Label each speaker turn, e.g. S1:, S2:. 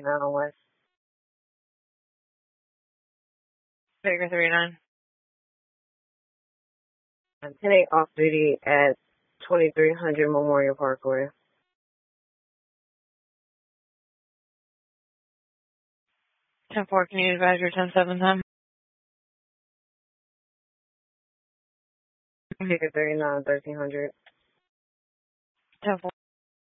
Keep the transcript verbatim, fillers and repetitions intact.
S1: thirty-nine West.
S2: Baker thirty-nine.
S1: I'm ten eight off duty at twenty-three hundred Memorial Parkway.
S2: ten four, can you advise your ten seven time?
S1: Baker thirty-nine, thirteen hundred.
S2: ten four.